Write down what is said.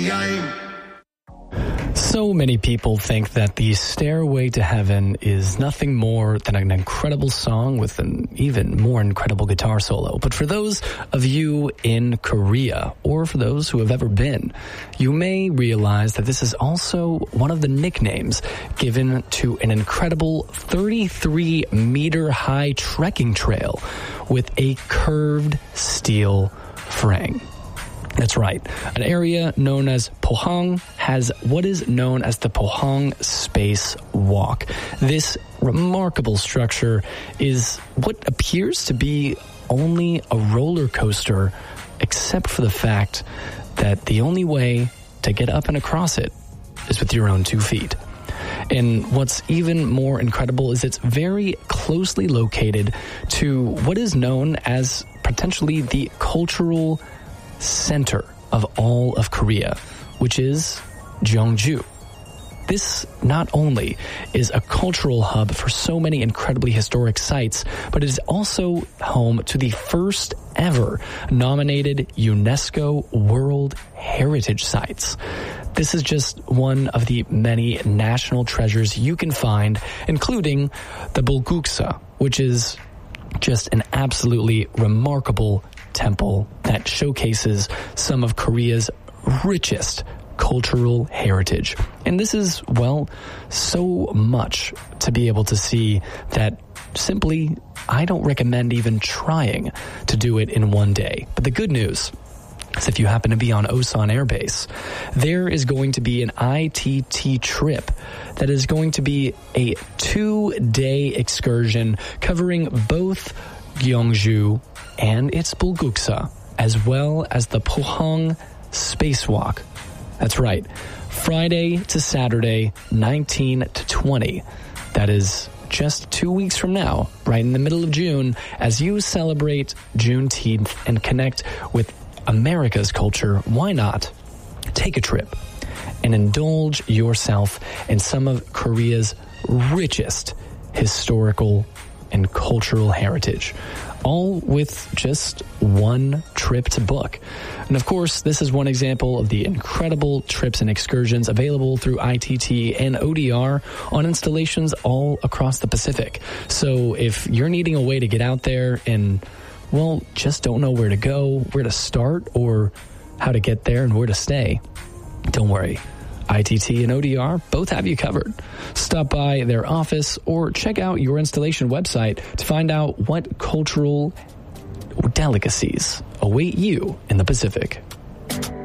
game. So many people think that the Stairway to Heaven is nothing more than an incredible song with an even more incredible guitar solo. But for those of you in Korea, or for those who have ever been, you may realize that this is also one of the nicknames given to an incredible 33-meter-high trekking trail with a curved steel frame. That's right. An area known as Pohang has what is known as the Pohang Space Walk. This remarkable structure is what appears to be only a roller coaster, except for the fact that the only way to get up and across it is with your own 2 feet. And what's even more incredible is it's very closely located to what is known as potentially the cultural center of all of Korea, which is Jeongju. This not only is a cultural hub for so many incredibly historic sites, but it is also home to the first ever nominated UNESCO World Heritage Sites. This is just one of the many national treasures you can find, including the Bulguksa, which is just an absolutely remarkable temple that showcases some of Korea's richest cultural heritage. And this is, well, so much to be able to see that simply I don't recommend even trying to do it in one day. But the good news is if you happen to be on Osan Air Base, there is going to be an ITT trip that is going to be a 2-day excursion covering both Gyeongju and its Bulguksa, as well as the Pohang Spacewalk. That's right, Friday to Saturday, 19 to 20. That is just 2 weeks from now, right in the middle of June, as you celebrate Juneteenth and connect with America's culture. Why not take a trip and indulge yourself in some of Korea's richest historical and cultural heritage, all with just one trip to book. And of course, this is one example of the incredible trips and excursions available through ITT and ODR on installations all across the Pacific. So if you're needing a way to get out there and, well, just don't know where to go, where to start, or how to get there and where to stay, don't worry. ITT and ODR both have you covered. Stop by their office or check out your installation website to find out what cultural delicacies await you in the Pacific.